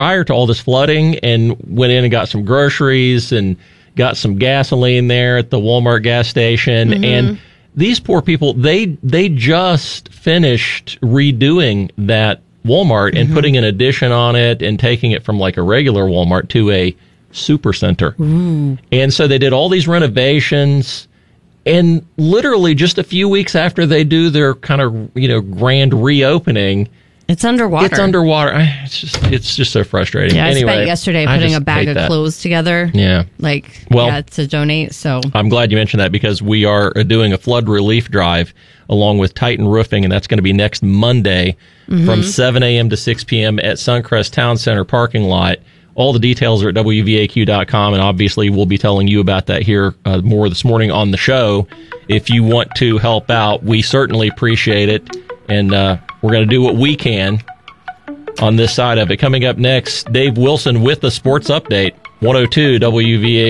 prior to all this flooding and went in and got some groceries and got some gasoline there at the Walmart gas station. And these poor people, they just finished redoing that Walmart and putting an addition on it and taking it from like a regular Walmart to a super center. And so they did all these renovations, and literally just a few weeks after they do their kind of, grand reopening, it's underwater. It's just so frustrating. Yeah, anyway, I spent yesterday putting a bag of clothes together. Yeah. To donate. So I'm glad you mentioned that, because we are doing a flood relief drive along with Titan Roofing, and that's going to be next Monday from 7 a.m. to 6 p.m. at Suncrest Town Center parking lot. All the details are at WVAQ.com, and obviously we'll be telling you about that here more this morning on the show. If you want to help out, we certainly appreciate it, and we're going to do what we can on this side of it. Coming up next, Dave Wilson with the Sports Update, 102 WVAQ.